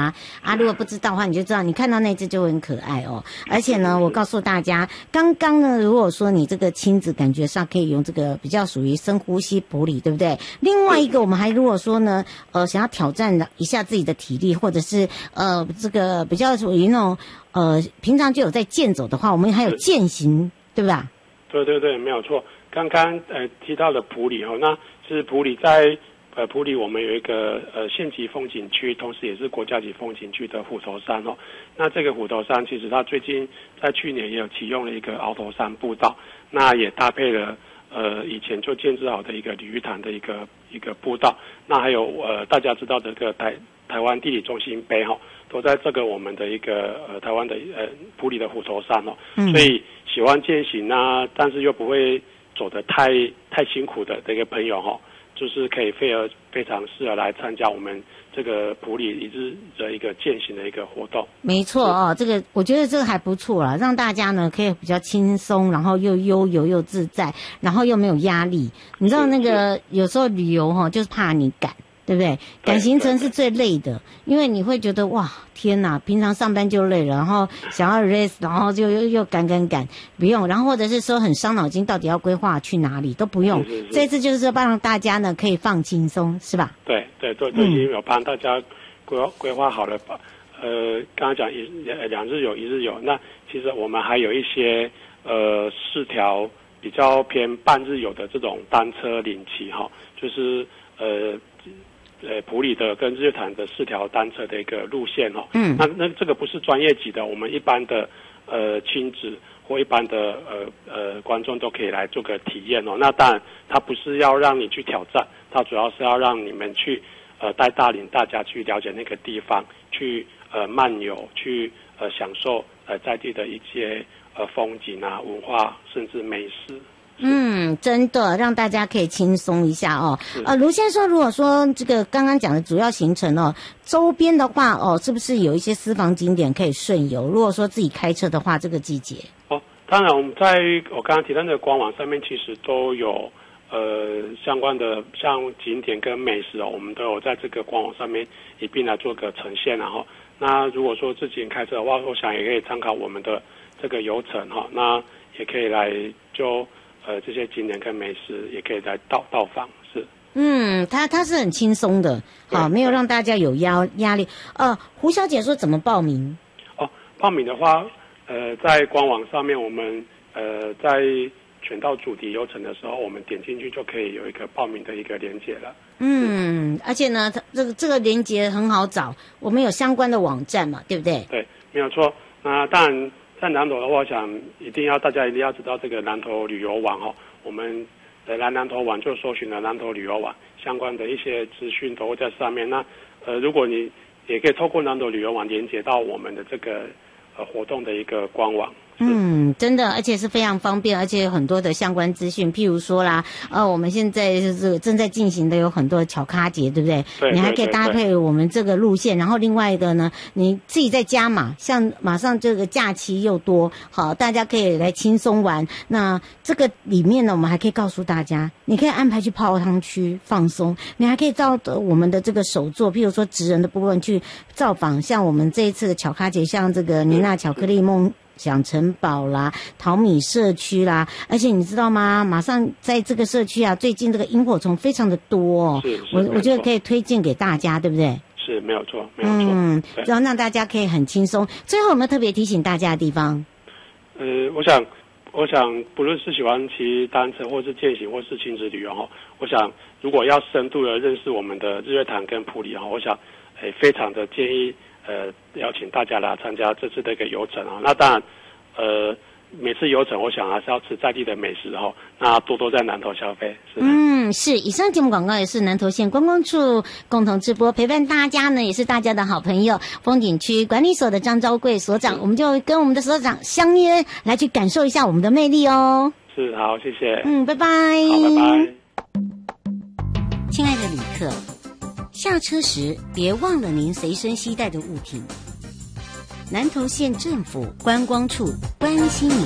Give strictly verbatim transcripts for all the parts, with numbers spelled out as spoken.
吗？啊，如果不知道的话，你就知道，你看到那只就会很可爱哦。而且呢，我告诉大家，刚刚呢，如果说你这个亲子感觉上可以用这个比较属于深呼吸普里，对不对？另外一个，我们还如果说呢，呃，想要挑战一下自己的体力，或者是呃这个比较属于那种呃平常就有在健走的话，我们还有健行，对吧？ 对对对，没有错。刚刚呃提到了埔里哦，那其实埔里在呃埔里我们有一个呃县级风景区，同时也是国家级风景区的虎头山哦。那这个虎头山其实它最近在去年也有启用了一个鳌头山步道，那也搭配了呃以前就建制好的一个鲤鱼潭的一个一个步道，那还有呃大家知道的这个台台湾地理中心碑哈、哦，都在这个我们的一个呃台湾的呃埔里的虎头山哦，嗯、所以喜欢健行啊，但是又不会走得太太辛苦的这个朋友哈、哦，就是可以非常非常适合来参加我们这个埔里一日的一个健行的一个活动。 没错哦，这个我觉得这个还不错啦，让大家呢可以比较轻松，然后又悠游又自在，然后又没有压力。你知道那个有时候旅游哈、哦，就是怕你赶。对不对？赶行程是最累的，因为你会觉得哇，天哪！平常上班就累了，然后想要 rest， 然后就又又赶赶赶，不用。然后或者是说很伤脑筋，到底要规划去哪里都不用。 是是是这次就是说帮大家呢可以放轻松，是吧？ 对对，都都已经有帮大家规划规划好了吧？呃，刚刚讲一两日游一日游，那其实我们还有一些呃四条比较偏半日游的这种单车领骑哈，就是呃。呃，埔里的跟日月潭的四条单车的一个路线哦，嗯，那那这个不是专业级的，我们一般的呃亲子或一般的呃呃观众都可以来做个体验哦。那当然，它不是要让你去挑战，它主要是要让你们去呃带大领大家去了解那个地方，去呃漫游，去呃享受呃在地的一些呃风景啊、文化甚至美食。 嗯，真的让大家可以轻松一下哦。呃，卢先生，如果说这个刚刚讲的主要行程哦，周边的话哦，是不是有一些私房景点可以顺游？如果说自己开车的话，这个季节哦，当然我们在我刚刚提到的官网上面，其实都有呃相关的像景点跟美食哦，我们都有在这个官网上面一并来做个呈现，然后那如果说自己开车的话，我想也可以参考我们的这个游程哈、哦，那也可以来就。呃，这些景点跟美食也可以来到到访，是。 嗯，它它是很轻松的，好，没有让大家有压压力。呃，胡小姐说怎么报名？ 哦，报名的话，呃，在官网上面，我们呃在选到主题游程的时候，我们点进去就可以有一个报名的一个连结了。 嗯，而且呢，它这个这个连结很好找，我们有相关的网站嘛，对不对？ 对，没有错。那当然。在南投的话，我想一定要大家一定要知道这个南投旅游网哦。我们的来南投网就搜寻了南投旅游网相关的一些资讯都会在上面。那呃，如果你也可以透过南投旅游网连接到我们的这个呃活动的一个官网。 嗯，真的，而且是非常方便，而且有很多的相关资讯，譬如说啦，呃，我们现在就是正在进行的有很多的巧咖节，对不对？ 对， 你还可以搭配我们这个路线，然后另外一个呢，你自己在加码，像马上这个假期又多，好，大家可以来轻松玩。那这个里面呢，我们还可以告诉大家，你可以安排去泡汤区放松，你还可以照我们的这个手作，譬如说职人的部分去造访，像我们这一次的巧咖节，像这个妮娜巧克力梦。想城堡啦，淘米社区啦，而且你知道吗？马上在这个社区啊，最近这个萤火虫非常的多哦。 是， 我我觉得可以推荐给大家，对不对？ 是，没有错，没有错。 嗯，然后让大家可以很轻松。最后有没有特别提醒大家的地方？ 呃，我想，我想，不论是喜欢骑单车，或是健行，或是亲子旅游哈，我想，如果要深度的认识我们的日月潭跟埔里哈，我想，诶，非常的建议。呃，邀请大家来参加这次的一个游程啊。那当然，呃，每次游程我想还是要吃在地的美食哈。那多多在南投消费。是嗯，是。以上节目广告也是南投县观光处共同直播，陪伴大家呢，也是大家的好朋友风景区管理所的张昭贵所长，我们就跟我们的所长相约来去感受一下我们的魅力哦。 是，好，谢谢。 嗯，拜拜。 好，拜拜。 亲爱的旅客。下车时别忘了您随身携带的物品。南投县政府观光处关心您。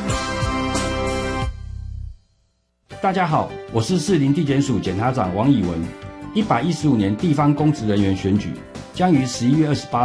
大家好，我是士林地检署检察长王以文。一百一十五年地方公职人员选举将于十一月二十八